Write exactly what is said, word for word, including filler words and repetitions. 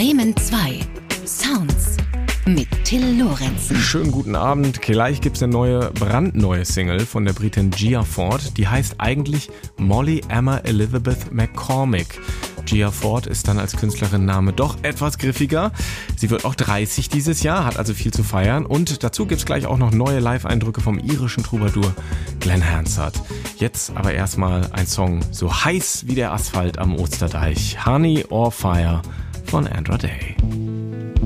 Bremen zwei. Sounds mit Till Lorenzen. Schönen guten Abend. Gleich gibt es eine neue, brandneue Single von der Britin Gia Ford. Die heißt eigentlich Molly Emma Elizabeth McCormick. Gia Ford ist dann als Künstlerinnenname doch etwas griffiger. Sie wird auch dreißig dieses Jahr, hat also viel zu feiern. Und dazu gibt's gleich auch noch neue Live-Eindrücke vom irischen Troubadour Glenn Hansard. Jetzt aber erstmal ein Song so heiß wie der Asphalt am Osterdeich. Honey or Fire von Andra Day.